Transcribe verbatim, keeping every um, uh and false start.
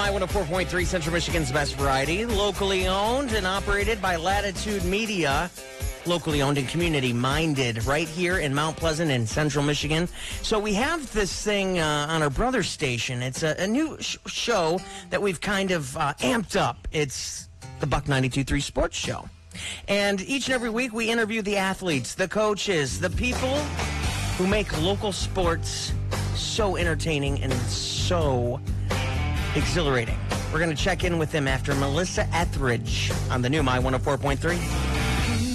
My one oh four point three, Central Michigan's best variety. Locally owned and operated by Latitude Media. Locally owned and community-minded right here in Mount Pleasant in Central Michigan. So we have this thing uh, on our brother station. It's a, a new sh- show that we've kind of uh, amped up. It's the Buck ninety-two point three Sports Show. And each and every week we interview the athletes, the coaches, the people who make local sports so entertaining and so exhilarating. We're going to check in with them after Melissa Etheridge on the new My one oh four point three.